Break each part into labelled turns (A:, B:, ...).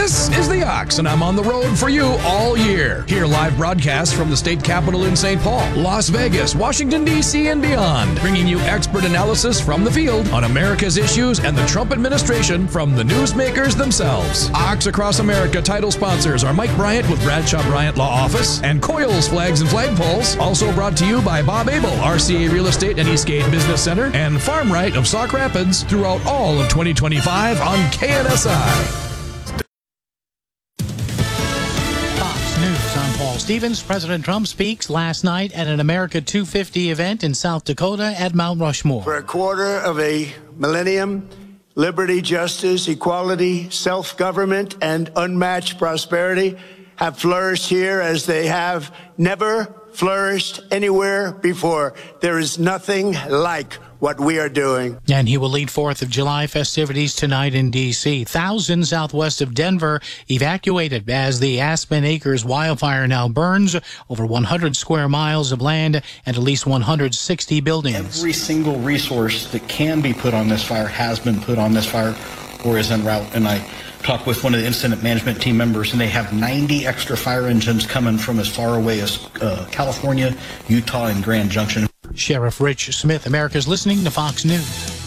A: This is The Ox, and I'm on the road for you all year. Hear live broadcasts from the state capitol in St. Paul, Las Vegas, Washington, D.C., and beyond, bringing you expert analysis from the field on America's issues and the Trump administration from the newsmakers themselves. Ox Across America title sponsors are Mike Bryant with Bradshaw Bryant Law Office and Coyle's Flags and Flagpoles. Also brought to you by Bob Abel, RCA Real Estate and Eastgate Business Center, and Farm Right of Sauk Rapids throughout all of 2025 on KNSI.
B: I'm Paul Stevens. President Trump speaks last night at an America 250 event in South Dakota at Mount Rushmore.
C: For a quarter of a millennium, liberty, justice, equality, self-government, and unmatched prosperity have flourished here as they have never flourished anywhere before. There is nothing like what we are doing.
B: And he will lead 4th of July festivities tonight in D.C. Thousands southwest of Denver evacuated as the Aspen Acres wildfire now burns over 100 square miles of land and at least 160 buildings.
D: Every single resource that can be put on this fire has been put on this fire or is en route. And I talked with one of the incident management team members, and they have 90 extra fire engines coming from as far away as California, Utah, and Grand Junction.
B: Sheriff Rich Smith, America's listening to Fox News.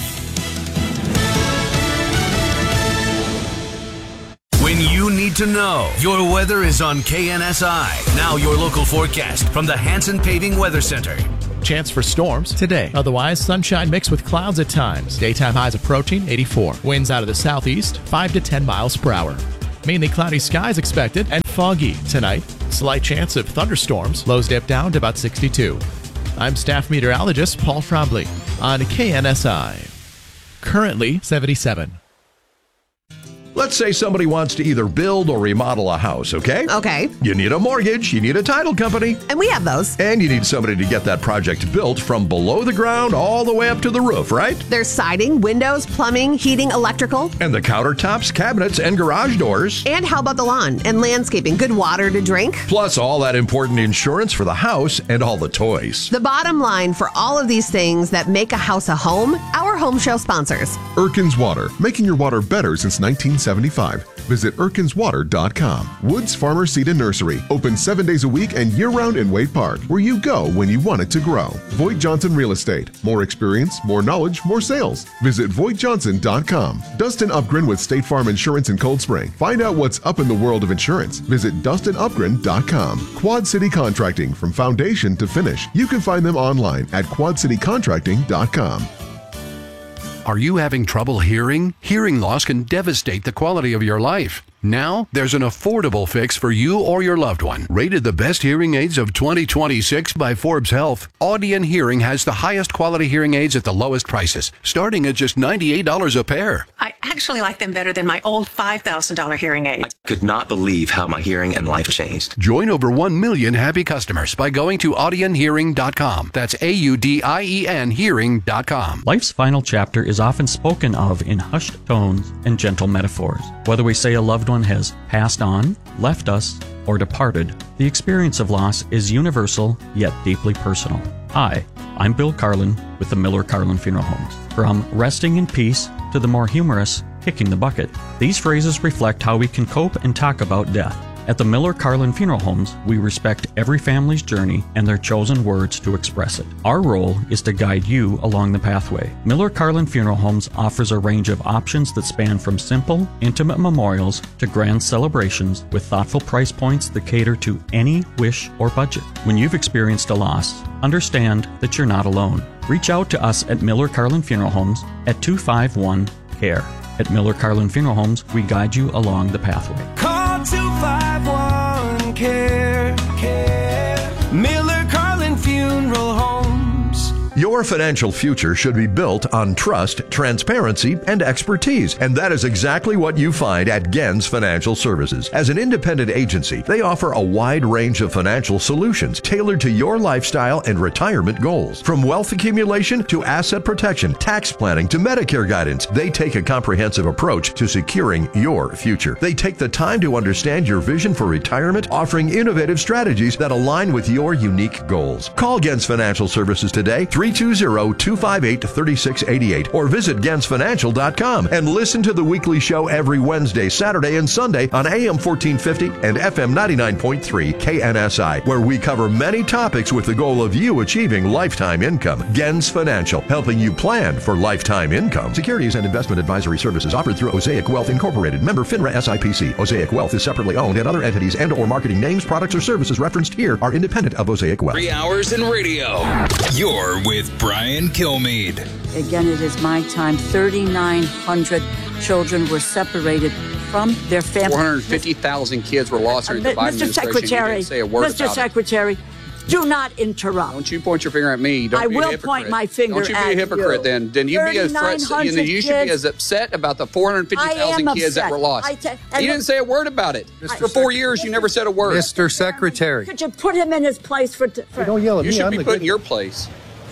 E: When you need to know, your weather is on KNSI. Now your local forecast from the Hanson Paving Weather Center.
F: Chance for storms today. Otherwise, sunshine mixed with clouds at times. Daytime highs approaching 84. Winds out of the southeast, 5 to 10 miles per hour. Mainly cloudy skies expected and foggy tonight. Slight chance of thunderstorms. Lows dip down to about 62. I'm staff meteorologist Paul Trombley on KNSI. Currently 77.
G: Let's say somebody wants to either build or remodel a house, okay?
H: Okay.
G: You need a mortgage, you need a title company.
H: And we have those.
G: And you need somebody to get that project built from below the ground all the way up to the roof, right?
H: There's siding, windows, plumbing, heating, electrical.
G: And the countertops, cabinets, and garage doors.
H: And how about the lawn and landscaping? Good water to drink.
G: Plus all that important insurance for the house and all the toys.
H: The bottom line for all of these things that make a house a home, our home show sponsors.
I: Erkins Water, making your water better since 1975. Visit ErkinsWater.com. Woods Farmer Seed and Nursery, open 7 days a week and year-round in Wade Park, where you go when you want it to grow. Voigt Johnson Real Estate. More experience, more knowledge, more sales. Visit VoigtJohnson.com. Dustin Upgren with State Farm Insurance in Cold Spring. Find out what's up in the world of insurance. Visit DustinUpgren.com. Quad City Contracting, from foundation to finish. You can find them online at QuadCityContracting.com.
J: Are you having trouble hearing? Hearing loss can devastate the quality of your life. Now, there's an affordable fix for you or your loved one. Rated the best hearing aids of 2026 by Forbes Health, Audion Hearing has the highest quality hearing aids at the lowest prices, starting at just $98 a pair.
K: I actually like them better than my old $5,000 hearing aid.
L: I could not believe how my hearing and life changed.
J: Join over 1 million happy customers by going to audionhearing.com. That's AUDIEN hearing.com.
M: Life's final chapter is often spoken of in hushed tones and gentle metaphors. Whether we say a loved one has passed on, left us, or departed, the experience of loss is universal yet deeply personal. Hi, I'm Bill Carlin with the Miller Carlin Funeral Homes. From resting in peace to the more humorous kicking the bucket, these phrases reflect how we can cope and talk about death. At the Miller Carlin Funeral Homes, we respect every family's journey and their chosen words to express it. Our role is to guide you along the pathway. Miller Carlin Funeral Homes offers a range of options that span from simple, intimate memorials to grand celebrations with thoughtful price points that cater to any wish or budget. When you've experienced a loss, understand that you're not alone. Reach out to us at Miller Carlin Funeral Homes at 251-CARE. At Miller Carlin Funeral Homes, we guide you along the pathway.
N: Call 251-CARE. Miller Carlin Funeral Homes.
G: Your financial future should be built on trust, transparency, and expertise. And that is exactly what you find at Gens Financial Services. As an independent agency, they offer a wide range of financial solutions tailored to your lifestyle and retirement goals. From wealth accumulation to asset protection, tax planning to Medicare guidance, they take a comprehensive approach to securing your future. They take the time to understand your vision for retirement, offering innovative strategies that align with your unique goals. Call Gens Financial Services today, 323 820-258-3688 or visit GensFinancial.com and listen to the weekly show every Wednesday, Saturday, and Sunday on AM 1450 and FM 99.3 KNSI, where we cover many topics with the goal of you achieving lifetime income. Gens Financial, helping you plan for lifetime income. Securities and investment advisory services offered through Osaic Wealth Incorporated, member FINRA SIPC. Osaic Wealth is separately owned, and other entities and or marketing names, products, or services referenced here are independent of Osaic Wealth.
O: 3 hours in radio. You're with Brian Kilmeade.
P: Again, it is my time. 3,900 children were separated from their families.
Q: 450,000 kids were lost during the Biden
P: Mr. Secretary,
Q: say a word
P: Mr. Secretary, do not interrupt.
Q: Don't you point your finger at me. Don't
P: I
Q: be a
P: will
Q: hypocrite.
P: point my finger at you.
Q: Don't you be a hypocrite then. Then you be as you should be as upset about the 450,000 kids that were lost. You didn't say a word about it. For 4 years, you never said a word.
R: Mr. Secretary.
P: Could you put him in his place for
R: don't yell at me.
Q: You should be put in your place.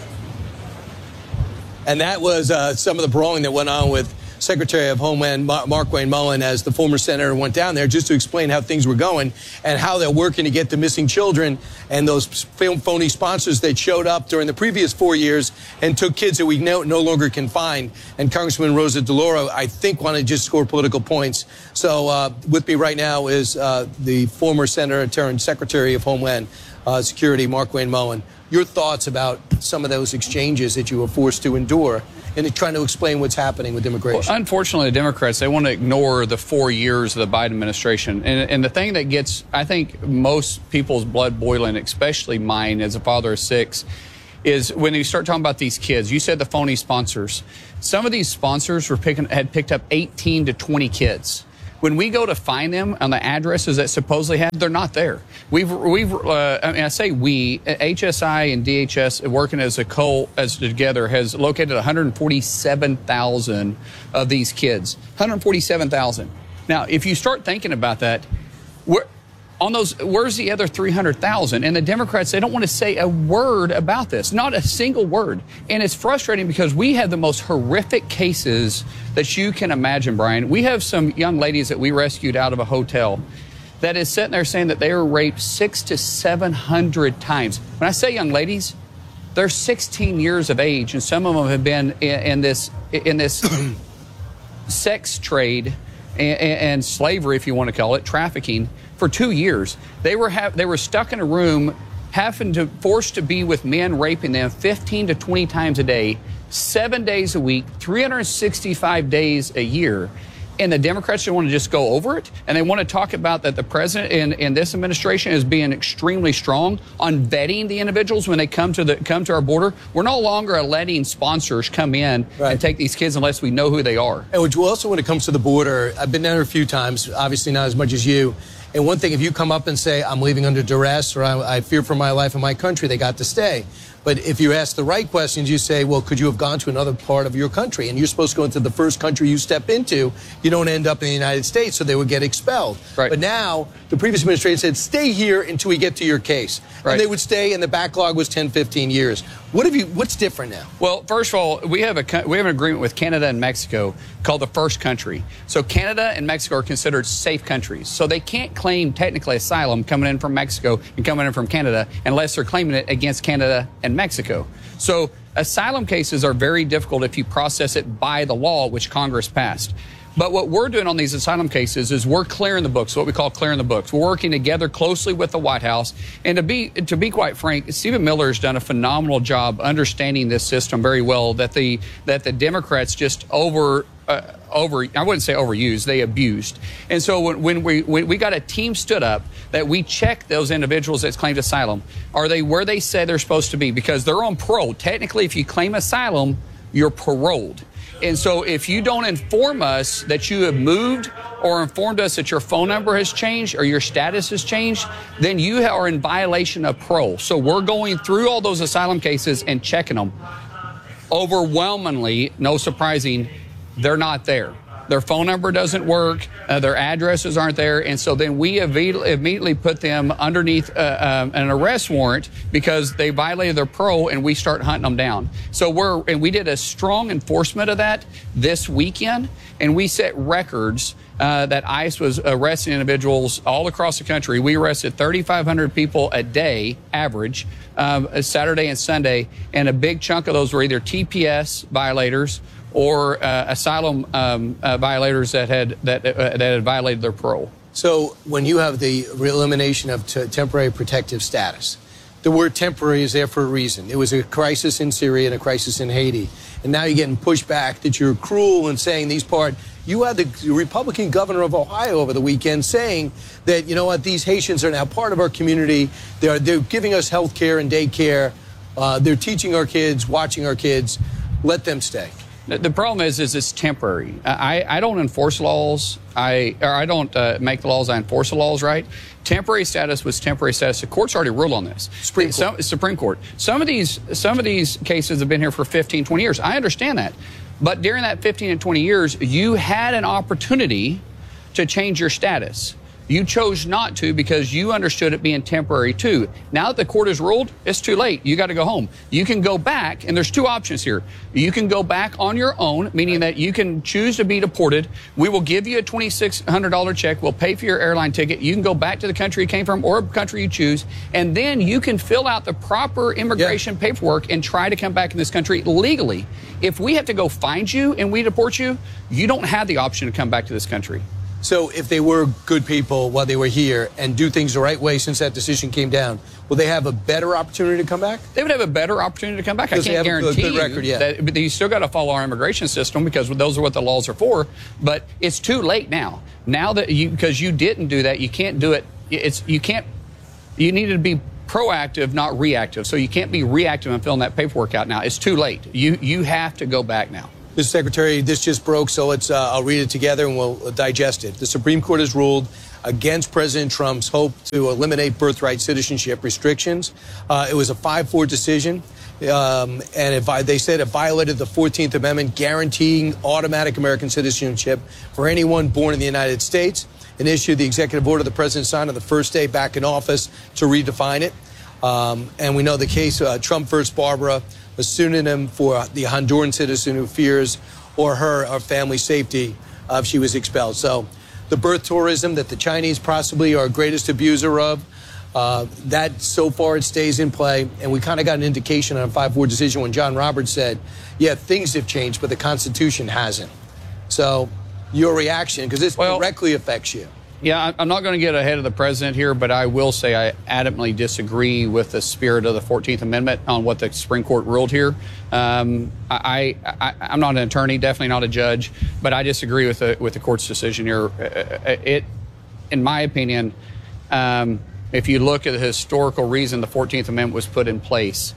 S: And that was some of the brawling that went on with Secretary of Homeland Markwayne Mullin as the former senator went down there just to explain how things were going and how they're working to get the missing children and those phony sponsors that showed up during the previous 4 years and took kids that we no longer can find. And Congressman Rosa DeLauro, I think, wanted to just score political points. So with me right now is the former senator turned Secretary of Homeland Security, Markwayne Mullin. Your thoughts about some of those exchanges that you were forced to endure and trying to explain what's happening with immigration?
Q: Well, unfortunately, the Democrats, they want to ignore the 4 years of the Biden administration. And the thing that gets, I think, most people's blood boiling, especially mine as a father of 6, is when you start talking about these kids. You said the phony sponsors. Some of these sponsors had picked up 18 to 20 kids. When we go to find them on the addresses that supposedly have, they're not there. I say we, HSI and DHS working as together has located 147,000 of these kids. 147,000. Now, if you start thinking about that, where's the other 300,000? And the Democrats, they don't want to say a word about this, not a single word. And it's frustrating because we have the most horrific cases that you can imagine, Brian. We have some young ladies that we rescued out of a hotel that is sitting there saying that they were raped 600 to 700 times. When I say young ladies, they're 16 years of age, and some of them have been in this sex trade and slavery, if you want to call it, trafficking, for 2 years. They were stuck in a room, forced to be with men raping them 15 to 20 times a day, 7 days a week, 365 days a year. And the Democrats don't want to just go over it, and they want to talk about that the president in this administration is being extremely strong on vetting the individuals when they come to our border. We're no longer letting sponsors come in and take these kids unless we know who they are.
S: And also when it comes to the border, I've been there a few times, obviously not as much as you. And one thing, if you come up and say, I'm leaving under duress or I fear for my life in my country, they got to stay. But if you ask the right questions, you say, well, could you have gone to another part of your country? And you're supposed to go into the first country you step into. You don't end up in the United States, so they would get expelled. Right. But now, the previous administration said, stay here until we get to your case. Right. And they would stay, and the backlog was 10, 15 years. What's different now?
Q: Well, first of all, we have an agreement with Canada and Mexico called the First Country. So Canada and Mexico are considered safe countries. So they can't claim technically asylum coming in from Mexico and coming in from Canada unless they're claiming it against Canada and Mexico. So asylum cases are very difficult if you process it by the law, which Congress passed. But what we're doing on these asylum cases is we're clearing the books, what we call clearing the books. We're working together closely with the White House. And to be quite frank, Stephen Miller has done a phenomenal job understanding this system very well, that the Democrats just I wouldn't say overused, they abused. And so when we got a team stood up that we check those individuals that claimed asylum. Are they where they say they're supposed to be? Because they're on parole. Technically, if you claim asylum, you're paroled. And so if you don't inform us that you have moved or informed us that your phone number has changed or your status has changed, then you are in violation of parole. So we're going through all those asylum cases and checking them. Overwhelmingly, no surprising, they're not there. Their phone number doesn't work. Their addresses aren't there. And so then we immediately put them underneath an arrest warrant because they violated their parole, and we start hunting them down. So we did a strong enforcement of that this weekend, and we set records that ICE was arresting individuals all across the country. We arrested 3,500 people a day, average, Saturday and Sunday, and a big chunk of those were either TPS violators or asylum violators that had violated their parole.
S: So when you have the elimination of temporary protective status, the word temporary is there for a reason. It was a crisis in Syria and a crisis in Haiti. And now you're getting pushed back that you're cruel and saying these part. You had the Republican governor of Ohio over the weekend saying that, you know what, these Haitians are now part of our community. They're giving us health care and daycare. They're teaching our kids, watching our kids. Let them stay.
Q: The problem is it's temporary. I don't enforce laws. I don't make the laws. I enforce the laws, right? Temporary status was temporary status. The court's already ruled on this. Supreme Court. Some of these cases have been here for 15, 20 years. I understand that. But during that 15 and 20 years, you had an opportunity to change your status. You chose not to because you understood it being temporary too. Now that the court has ruled, it's too late. You got to go home. You can go back, and there's two options here. You can go back on your own, meaning that you can choose to be deported. We will give you a $2,600 check. We'll pay for your airline ticket. You can go back to the country you came from or a country you choose, and then you can fill out the proper immigration paperwork and try to come back in this country legally. If we have to go find you and we deport you, you don't have the option to come back to this country.
S: So if they were good people while they were here and do things the right way since that decision came down, will they have a better opportunity to come back?
Q: They would have a better opportunity to come back. I can't guarantee you that, but you still got to follow our immigration system because those are what the laws are for. But it's too late now. Now that because you didn't do that, you can't do it. You needed to be proactive, not reactive. So you can't be reactive and filling that paperwork out now. It's too late. You have to go back now.
S: Mr. Secretary, this just broke, so I'll read it together and we'll digest it. The Supreme Court has ruled against President Trump's hope to eliminate birthright citizenship restrictions. It was a 5-4 decision, and they said it violated the 14th Amendment, guaranteeing automatic American citizenship for anyone born in the United States, and issued the executive order the president signed on the first day back in office to redefine it. And we know the case, Trump versus Barbara, a pseudonym for the Honduran citizen who fears her family safety if she was expelled. So the birth tourism that the Chinese possibly are greatest abuser of, that so far it stays in play. And we kind of got an indication on a 5-4 decision when John Roberts said, yeah, things have changed, but the Constitution hasn't. So your reaction, because this directly affects you.
Q: Yeah, I'm not going to get ahead of the president here, but I will say I adamantly disagree with the spirit of the 14th Amendment on what the Supreme Court ruled here. I'm not an attorney, definitely not a judge, but I disagree with the court's decision here. In my opinion, if you look at the historical reason the 14th Amendment was put in place,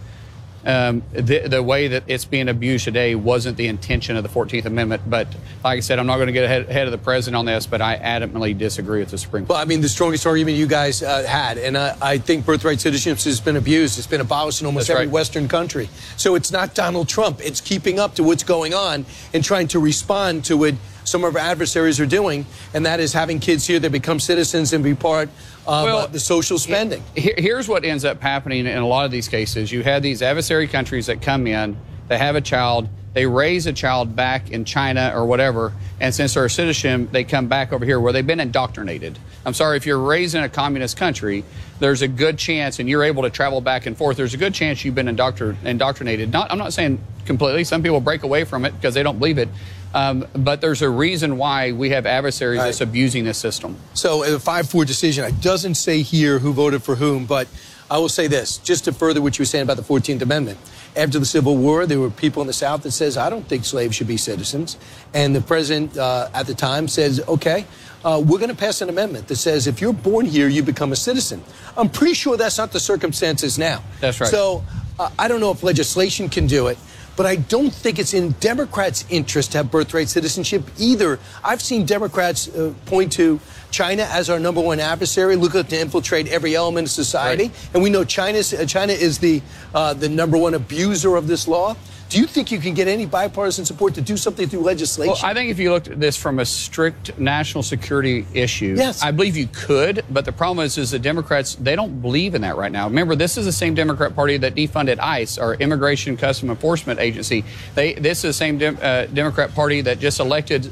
Q: the way that it's being abused today wasn't the intention of the 14th Amendment. But like I said, I'm not going to get ahead of the president on this, but I adamantly disagree with the Supreme Court.
S: Well, I mean, the strongest argument you guys had, and I think birthright citizenship has been abused. It's been abolished in almost every Western country. So it's not Donald Trump. It's keeping up to what's going on and trying to respond to what some of our adversaries are doing, and that is having kids here that become citizens and be part of the social spending.
Q: Here's what ends up happening in a lot of these cases. You have these adversary countries that come in, they have a child, they raise a child back in China or whatever, and since they're a citizen, they come back over here where they've been indoctrinated. I'm sorry, if you're raised in a communist country, there's a good chance, and you're able to travel back and forth, there's a good chance you've been indoctrinated. I'm not saying completely. Some people break away from it because they don't believe it. But there's a reason why we have adversaries that's abusing this system.
S: So a 5-4 decision, it doesn't say here who voted for whom, but I will say this, just to further what you were saying about the 14th Amendment. After the Civil War, there were people in the South that says, I don't think slaves should be citizens. And the president at the time says, okay, we're going to pass an amendment that says if you're born here, you become a citizen. I'm pretty sure that's not the circumstances now.
Q: That's right.
S: So I don't know if legislation can do it, but I don't think it's in Democrats' interest to have birthright citizenship either. I've seen Democrats point to China as our #1 adversary, looking to infiltrate every element of society. Right. And we know China is the #1 abuser of this law. Do you think you can get any bipartisan support to do something through legislation?
Q: Well, I think if you looked at this from a strict national security issue,
S: yes,
Q: I believe you could. But the problem is the Democrats, they don't believe in that right now. Remember, this is the same Democrat Party that defunded ICE, our Immigration Custom Enforcement Agency. This is the same Democrat Party that just elected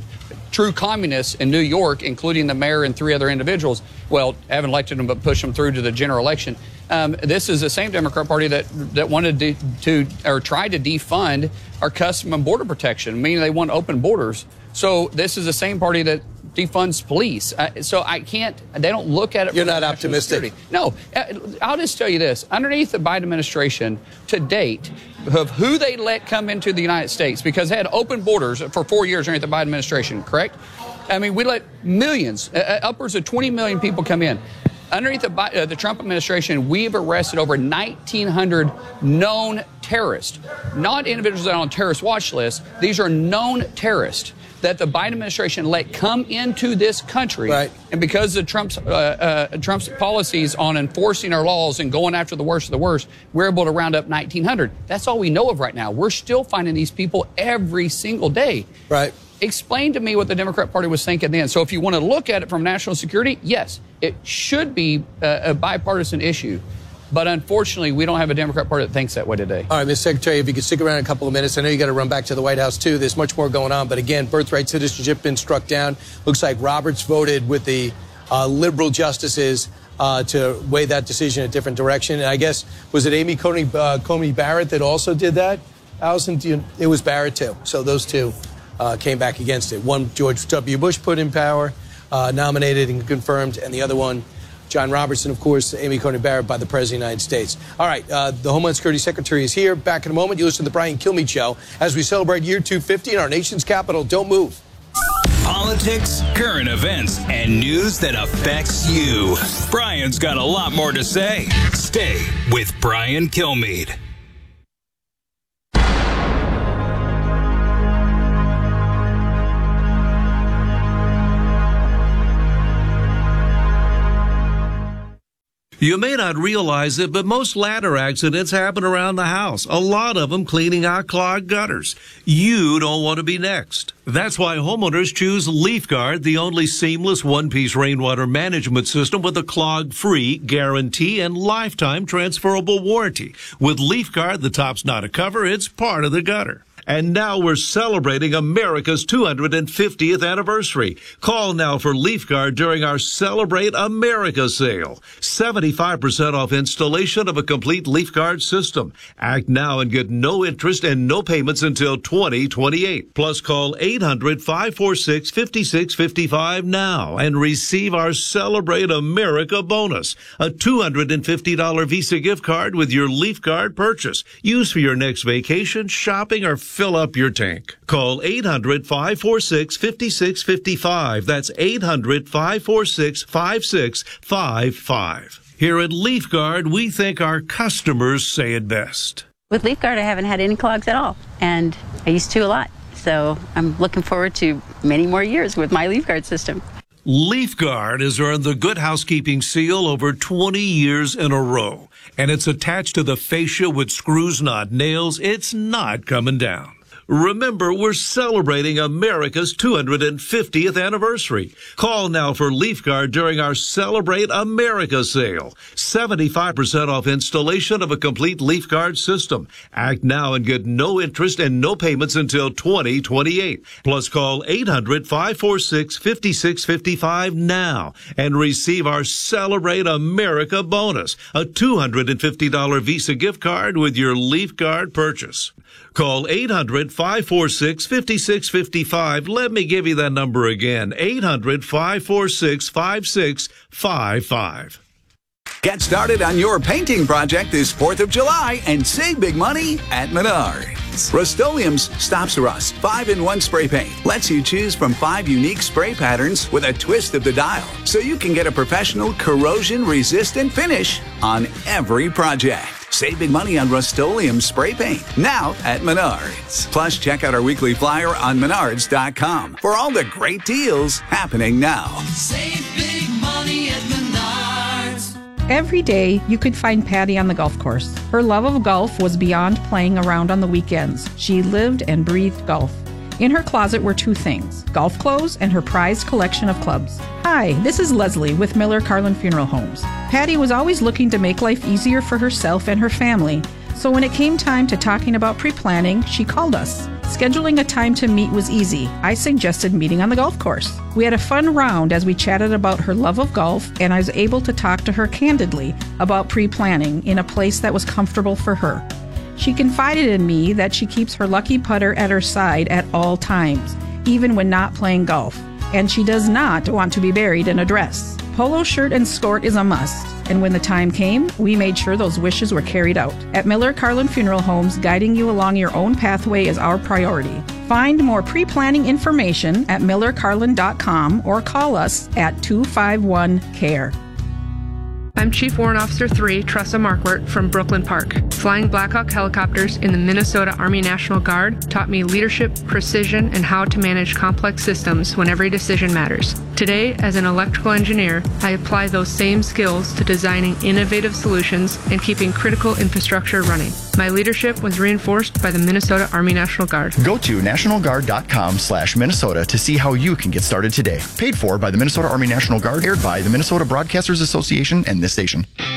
Q: true communists in New York, including the mayor and 3 other individuals. Well, haven't elected them, but pushed them through to the general election. This is the same Democrat Party that wanted to tried to defund our custom and border protection, meaning they want open borders. So this is the same party that defunds police. So they don't look at it.
S: You're not optimistic.
Q: No, I'll just tell you this. Underneath the Biden administration to date, of who they let come into the United States, because they had open borders for 4 years underneath the Biden administration, correct? I mean, we let millions, upwards of 20 million people come in. Underneath the Trump administration, we've arrested over 1,900 known terrorists, not individuals that are on terrorist watch lists. These are known terrorists that the Biden administration let come into this country. Right. And because of Trump's policies on enforcing our laws and going after the worst of the worst, we're able to round up 1,900. That's all we know of right now. We're still finding these people every single day.
S: Right.
Q: Explain to me what the Democrat Party was thinking then. So if you want to look at it from national security, yes, it should be a bipartisan issue. But unfortunately, we don't have a Democrat Party that thinks that way today.
S: All right, Mr. Secretary, if you could stick around a couple of minutes. I know you got to run back to the White House, too. There's much more going on. But again, birthright citizenship been struck down. Looks like Roberts voted with the liberal justices to weigh that decision in a different direction. And I guess, was it Amy Coney Barrett that also did that? Allison, it was Barrett, too. So those two came back against it. One, George W. Bush put in power, nominated and confirmed, and the other one, John Robertson, of course, Amy Coney Barrett by the President of the United States. All right, the Homeland Security Secretary is here. Back in a moment, you listen to the Brian Kilmeade Show as we celebrate year 250 in our nation's capital. Don't move.
O: Politics, current events, and news that affects you. Brian's got a lot more to say. Stay with Brian Kilmeade.
R: You may not realize it, but most ladder accidents happen around the house. A lot of them cleaning out clogged gutters. You don't want to be next. That's why homeowners choose LeafGuard, the only seamless one-piece rainwater management system with a clog-free guarantee and lifetime transferable warranty. With LeafGuard, the top's not a cover, it's part of the gutter. And now we're celebrating America's 250th anniversary. Call now for LeafGuard during our Celebrate America sale. 75% off installation of a complete LeafGuard system. Act now and get no interest and no payments until 2028. Plus call 800-546-5655 now and receive our Celebrate America bonus. A $250 Visa gift card with your LeafGuard purchase. Use for your next vacation, shopping, or fill up your tank. Call 800-546-5655. That's 800-546-5655. Here at LeafGuard, we think our customers say it best.
T: With LeafGuard, I haven't had any clogs at all, and I used to a lot. So I'm looking forward to many more years with my LeafGuard system.
R: LeafGuard has earned the Good Housekeeping seal over 20 years in a row, and it's attached to the fascia with screws, not nails. It's not coming down. Remember, we're celebrating America's 250th anniversary. Call now for LeafGuard during our Celebrate America sale. 75% off installation of a complete LeafGuard system. Act now and get no interest and no payments until 2028. Plus call 800-546-5655 now and receive our Celebrate America bonus, a $250 Visa gift card with your LeafGuard purchase. Call 800-546-5655. Let me give you that number again, 800-546-5655.
U: Get started on your painting project this 4th of July and save big money at Menards. Rust-Oleum's Stops Rust 5-in-1 spray paint lets you choose from 5 unique spray patterns with a twist of the dial, so you can get a professional corrosion-resistant finish on every project. Save big money on Rust-Oleum spray paint now at Menards. Plus, check out our weekly flyer on Menards.com for all the great deals happening now.
V: Save big money at Menards.
W: Every day, you could find Patty on the golf course. Her love of golf was beyond playing around on the weekends. She lived and breathed golf. In her closet were 2 things, golf clothes and her prized collection of clubs. Hi, this is Leslie with Miller Carlin Funeral Homes. Patty was always looking to make life easier for herself and her family, so when it came time to talking about pre-planning, she called us. Scheduling a time to meet was easy. I suggested meeting on the golf course. We had a fun round as we chatted about her love of golf, and I was able to talk to her candidly about pre-planning in a place that was comfortable for her. She confided in me that she keeps her lucky putter at her side at all times, even when not playing golf, and she does not want to be buried in a dress. Polo shirt and skirt is a must, and when the time came, we made sure those wishes were carried out. At Miller Carlin Funeral Homes, guiding you along your own pathway is our priority. Find more pre-planning information at millercarlin.com or call us at 251-CARE.
A: I'm Chief Warrant Officer 3, Tressa Markwart from Brooklyn Park. Flying Black Hawk helicopters in the Minnesota Army National Guard taught me leadership, precision, and how to manage complex systems when every decision matters. Today, as an electrical engineer, I apply those same skills to designing innovative solutions and keeping critical infrastructure running. My leadership was reinforced by the Minnesota Army National Guard.
C: Go to nationalguard.com/Minnesota to see how you can get started today. Paid for by the Minnesota Army National Guard, aired by the Minnesota Broadcasters Association and this station.